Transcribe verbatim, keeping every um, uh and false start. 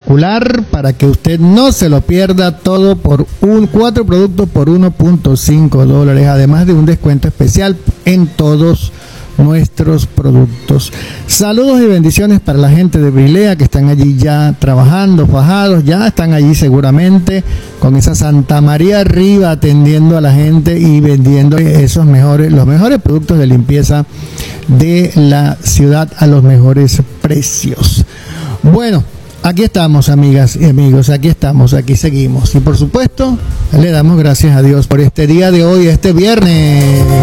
espectacular para que usted no se lo pierda, todo por un cuatro productos por uno punto cinco dólares, además de un descuento especial en todos nuestros productos. Saludos y bendiciones para la gente de Brilea que están allí ya trabajando, fajados, ya están allí seguramente con esa Santa María arriba atendiendo a la gente y vendiendo esos mejores, los mejores productos de limpieza de la ciudad a los mejores precios. Bueno, aquí estamos, amigas y amigos, aquí estamos, aquí seguimos. Y por supuesto, le damos gracias a Dios por este día de hoy, este viernes.